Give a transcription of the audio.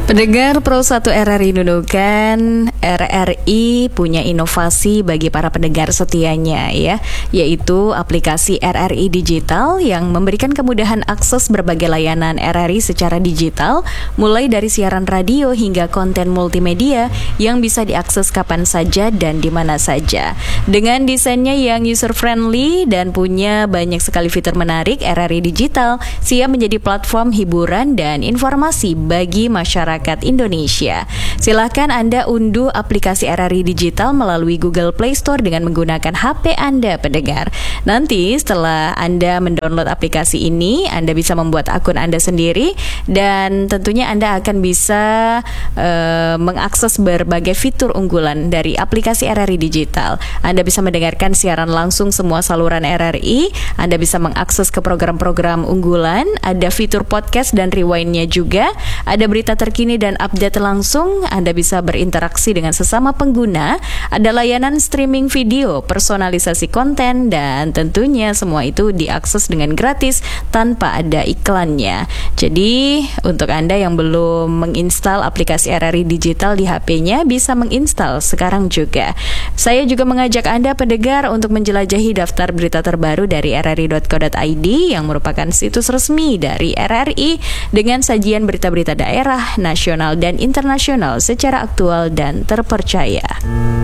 Pendengar Pro 1 RRI Nunukan, RRI punya inovasi bagi para pendengar setianya ya, yaitu aplikasi RRI Digital yang memberikan kemudahan akses berbagai layanan RRI secara digital, mulai dari siaran radio hingga konten multimedia yang bisa diakses kapan saja dan di mana saja. Dengan desainnya yang user-friendly dan punya banyak sekali fitur menarik, RRI Digital siap menjadi platform hiburan dan informasi bagi masyarakat Indonesia. Silahkan Anda unduh aplikasi RRI Digital melalui Google Play Store dengan menggunakan HP Anda, pendengar. Nanti setelah Anda mendownload aplikasi ini, Anda bisa membuat akun Anda sendiri dan tentunya Anda akan bisa mengakses berbagai fitur unggulan dari aplikasi RRI Digital. Anda bisa mendengarkan siaran langsung semua saluran RRI, Anda bisa mengakses ke program-program unggulan, ada fitur podcast dan rewind-nya juga, ada berita terkini dan update langsung, Anda bisa berinteraksi dengan sesama pengguna, ada layanan streaming video, personalisasi konten, dan tentunya semua itu diakses dengan gratis tanpa ada iklannya. Jadi untuk Anda yang belum menginstal aplikasi RRI Digital di HP-nya, bisa menginstal sekarang juga. Saya juga mengajak Anda pendengar untuk menjelajahi daftar berita terbaru dari rri.co.id yang merupakan situs resmi dari RRI dengan sajian berita-berita daerah, nasional dan internasional secara aktual dan terpercaya.